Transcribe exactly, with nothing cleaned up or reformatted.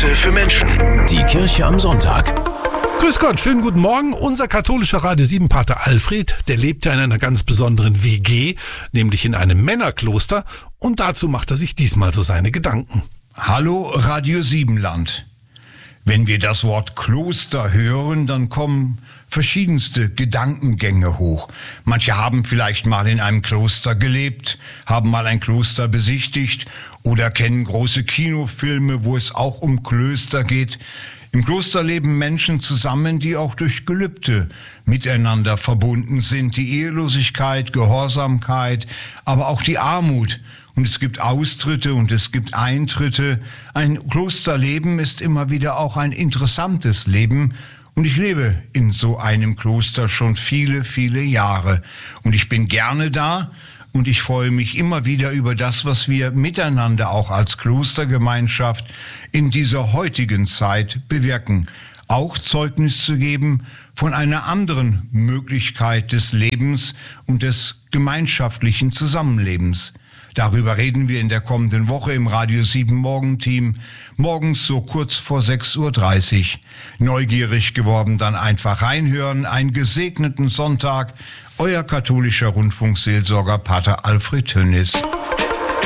Messe für Menschen. Die Kirche am Sonntag. Grüß Gott, schönen guten Morgen. Unser katholischer Radio sieben Pater Alfred, der lebt ja in einer ganz besonderen W G, nämlich in einem Männerkloster. Und dazu macht er sich diesmal so seine Gedanken. Hallo Radio sieben Land. Wenn wir das Wort Kloster hören, dann kommen verschiedenste Gedankengänge hoch. Manche haben vielleicht mal in einem Kloster gelebt, haben mal ein Kloster besichtigt oder kennen große Kinofilme, wo es auch um Klöster geht. Im Kloster leben Menschen zusammen, die auch durch Gelübde miteinander verbunden sind. Die Ehelosigkeit, Gehorsamkeit, aber auch die Armut. Und es gibt Austritte und es gibt Eintritte. Ein Klosterleben ist immer wieder auch ein interessantes Leben. Und ich lebe in so einem Kloster schon viele, viele Jahre. Und ich bin gerne da. Und ich freue mich immer wieder über das, was wir miteinander auch als Klostergemeinschaft in dieser heutigen Zeit bewirken. Auch Zeugnis zu geben von einer anderen Möglichkeit des Lebens und des gemeinschaftlichen Zusammenlebens. Darüber reden wir in der kommenden Woche im Radio sieben Morgenteam, morgens so kurz vor sechs Uhr dreißig. Neugierig geworden, dann einfach reinhören. Einen gesegneten Sonntag. Euer katholischer Rundfunkseelsorger Pater Alfred Tönnis.